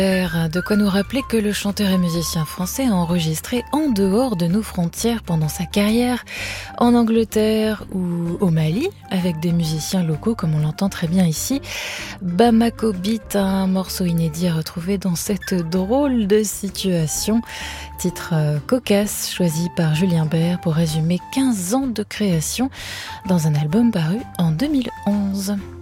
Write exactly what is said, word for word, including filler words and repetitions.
De quoi nous rappeler que le chanteur et musicien français a enregistré en dehors de nos frontières pendant sa carrière, en Angleterre ou au Mali, avec des musiciens locaux comme on l'entend très bien ici. Bamako Beat, un morceau inédit à retrouver dans cette drôle de situation. Titre cocasse choisi par Julien Bert pour résumer quinze ans de création dans un album paru en deux mille onze.